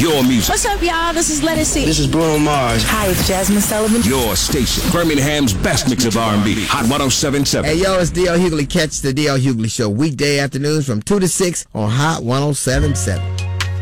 Your music. What's up, y'all? This is Let It See. This is Bruno Mars. Hi, it's Jasmine Sullivan. Your station. Birmingham's best mix of R&B. Hot 107.7. Hey, yo, it's D.L. Hughley. Catch the D.L. Hughley Show weekday afternoons from 2 to 6 on Hot 107.7.